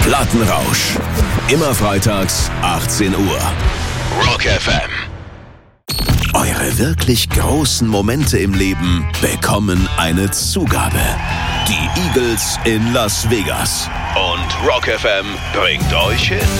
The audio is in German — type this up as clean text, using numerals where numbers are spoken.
Plattenrausch. Immer freitags, 18 Uhr. Rock FM. Eure wirklich großen Momente im Leben bekommen eine Zugabe. Die Eagles in Las Vegas. Und Rock FM bringt euch hin.